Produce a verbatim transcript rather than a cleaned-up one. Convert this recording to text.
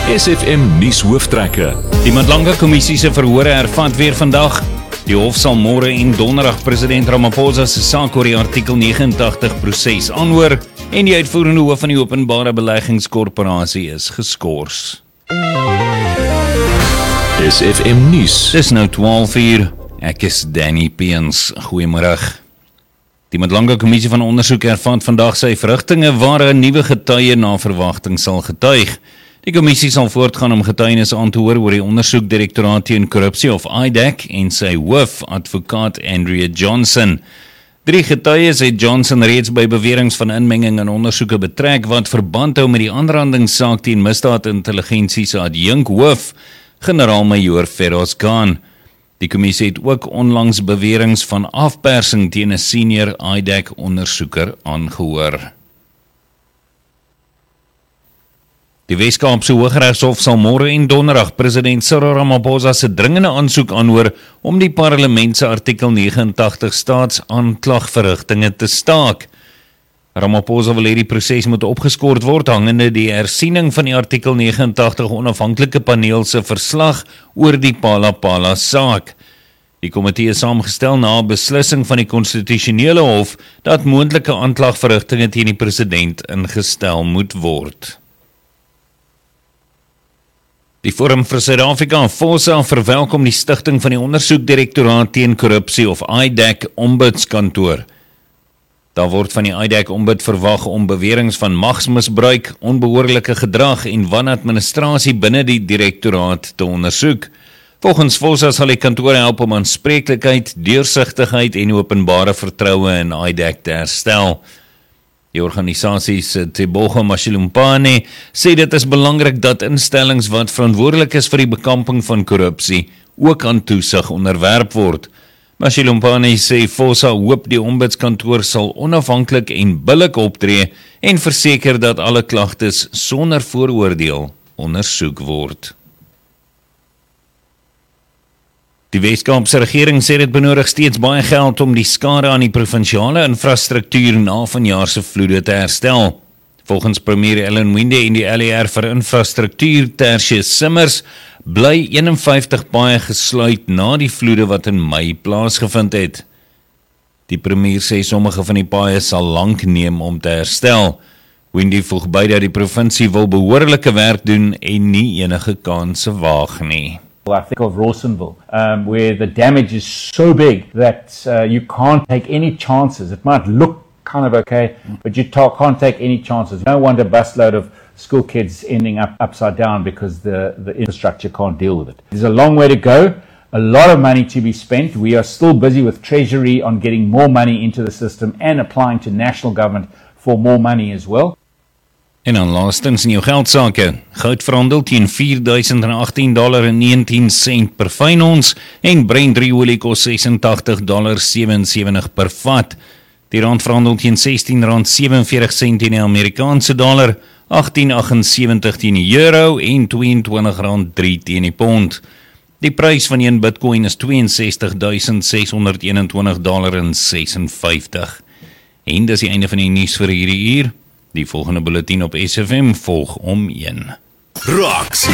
S F M nuus hooftrekke. Die Mandlanga Kommissie se verhore hervat weer vandag. Die hof sal môre en donderdag president Ramaphosa se saak oor die artikel negenentagtig proses aanhoor en die uitvoerende hoof van die openbare beleggingskorporasie is geskort. S F M nuus. Dis nou twaalf uur. Ek is Danny Peens. Goeiemôre. Die Mandlanga Kommissie van ondersoek hervat vandag sy verrigtinge waar 'n nuwe getuie na verwagting sal getuig. Die kommissie sal voortgaan om getuienis aan te hoor oor die ondersoekdirektoraat teen korrupsie of I D A C en sy hoof, advokaat Andrea Johnson. Drie getuies het Johnson reeds by beweringe van inmenging in ondersoeke betrek wat verband hou met die aanrandingssaak teen misdaadintelligensie se adjunk hoof, generaal-majoor Feroz Khan. Die kommissie het ook onlangs beweringe van afpersing teen 'n senior I D A C ondersoeker aangehoor. Die Weskaapse Hooggeregshof sal môre en donderdag president Cyril Ramaphosa se dringende aansoek aanhoor om die parlement se artikel negenentagtig staatsaanklagverrigtinge te staak. Ramaphosa wil hê die proses moet opgeskort word hangende die hersiening van die artikel negenentagtig onafhanklike paneel se verslag oor die Phala-Phala saak. Die komitee is saamgestel na 'n beslissing van die konstitusionele hof dat moontlike aanklagverrigtinge teen die president ingestel moet word. Die Forum vir Suid-Afrika, FOSA, verwelkom die stigting van die ondersoekdirektoraat teen korrupsie of I D A C ombudskantoor. Daar word van die I D A C ombud verwag om beweringe van magsmisbruik, onbehoorlike gedrag en wanadministrasie binne die direktoraat te ondersoek. Volgens FOSA sal die kantoor help om aanspreeklikheid, deursigtigheid en openbare vertroue in I D A C te herstel. Die organisasie se Tebogo Mashilumpane sê dit is belangrik dat instellings wat verantwoordelik is vir die bekamping van korrupsie ook aan toesig onderwerp word. Mashilumpane sê FOSA hoop die ombudskantoor sal onafhanklik en billik optree en verseker dat alle klagtes sonder vooroordeel ondersoek word. Die Weskaapse regering sê dit benodig steeds baie geld om die skade aan die provinsiale infrastruktuur na vanjaar se vloede te herstel. Volgens premier Ellen Winde en die L E R vir infrastruktuur, Tertius Simmers, bly eenenvyftig paaie gesluit na die vloede wat in Mei plaasgevind het. Die premier sê sommige van die paaie sal lank neem om te herstel. Winde voeg by dat die provinsie wil behoorlike werk doen en nie enige kanse waag nie. I think of Rawsonville, um, where the damage is so big that uh, you can't take any chances. It might look kind of okay, but you ta- can't take any chances. No wonder a busload of school kids ending up upside down because the, the infrastructure can't deal with it. There's a long way to go, a lot of money to be spent. We are still busy with Treasury on getting more money into the system and applying to national government for more money as well. En dan laastens in jou geldsake, goud verhandel teen vier duisend agttien dollar en negentien sent per fyn ons en Brent olie kos sesentagtig dollar sewensewentig per vat. Die rand verhandel teen sestien rand sewenveertig sent teen die Amerikaanse dollar, agttien aggensewentig teen die euro en tweeëntwintig rand drie teen die pond. Die prys van een Bitcoin is tweeënsestig duisend seshonderd eenentwintig dollar en sesenvyftig. En dis die einde van die nuus vir hierdie uur. Die volgende bulletin op S F M volg om een. Reaksie